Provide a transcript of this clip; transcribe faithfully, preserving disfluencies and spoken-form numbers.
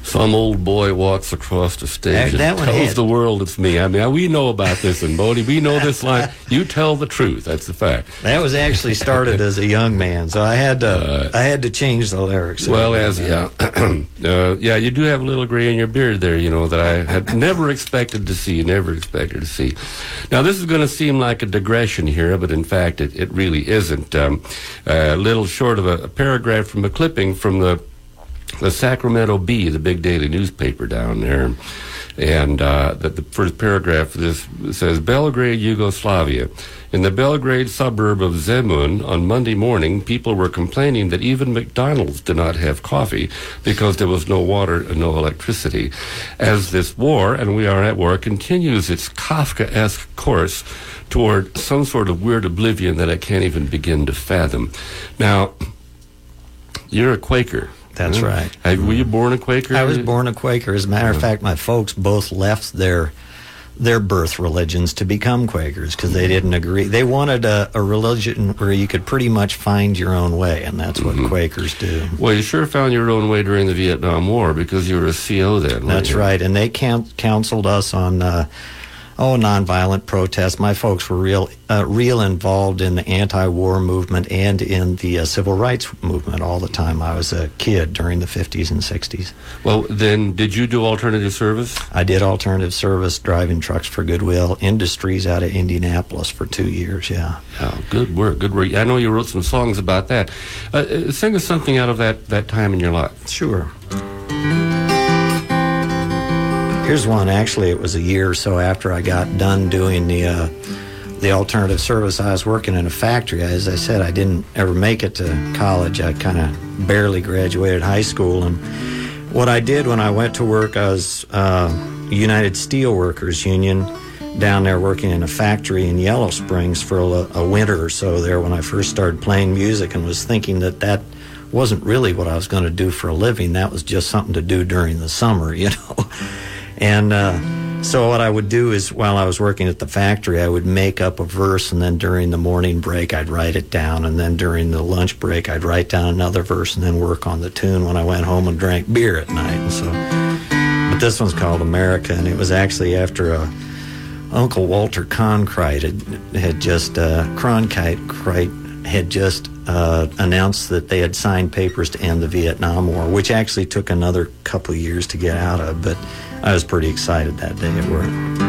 Some old boy walks across the stage That- that and one tells had- the world it's me. I mean, we know about this in Bodie. We know this line. You tell the truth. That's the fact. That was actually started as a young man, so I had to uh, I had to change the lyrics. Well, as yeah, uh, yeah, you do have a little gray in your beard there, you know, that I had never expected to see, never expected to see. Now, this is going to seem like a digression here, but in fact, it, it really isn't. Um, a little short of a, a paragraph from a clipping from the the Sacramento Bee, the big daily newspaper down there. And uh, the, the first paragraph of this says, Belgrade, Yugoslavia. In the Belgrade suburb of Zemun, on Monday morning, people were complaining that even McDonald's did not have coffee because there was no water and no electricity. As this war, and we are at war, continues its Kafkaesque course toward some sort of weird oblivion that I can't even begin to fathom. Now, you're a Quaker. That's huh? right. Uh, were you born a Quaker? I was born a Quaker. As a matter of Uh-huh. fact, my folks both left their their birth religions to become Quakers because they didn't agree. They wanted a, a religion where you could pretty much find your own way, and that's what Mhm. Quakers do. Well, you sure found your own way during the Vietnam War because you were a C O then. weren't That's you? right, and they cam- counseled us on uh, oh nonviolent protest. My folks were real uh, real involved in the anti-war movement and in the uh, civil rights movement all the time. I was a kid during the fifties and sixties. Well, then, did you do alternative service? I did alternative service, driving trucks for Goodwill Industries out of Indianapolis for two years, yeah. Oh, good work, good work. I know you wrote some songs about that. Uh, uh, sing us something out of that, that time in your life. Sure. Here's one. Actually, it was a year or so after I got done doing the uh, the alternative service. I was working in a factory. As I said, I didn't ever make it to college. I kind of barely graduated high school. And what I did when I went to work, I was uh, United Steelworkers Union down there working in a factory in Yellow Springs for a, a winter or so there when I first started playing music, and was thinking that that wasn't really what I was going to do for a living. That was just something to do during the summer, you know. And uh, so what I would do is, while I was working at the factory, I would make up a verse, and then during the morning break, I'd write it down, and then during the lunch break, I'd write down another verse, and then work on the tune when I went home and drank beer at night. And so, but this one's called America, and it was actually after a Uncle Walter Cronkite had, had just uh, Cronkite had just uh, announced that they had signed papers to end the Vietnam War, which actually took another couple of years to get out of, but I was pretty excited that day at work.